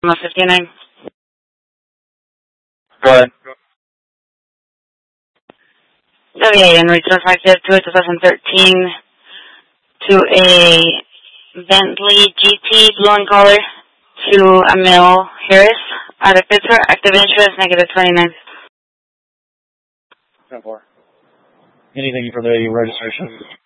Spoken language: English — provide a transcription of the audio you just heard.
59. Go ahead. WAN return 502 2013 to a Bentley GT blue and color to Emil Harris out of Pittsburgh. Active insurance -29. 10-4. Anything for the registration?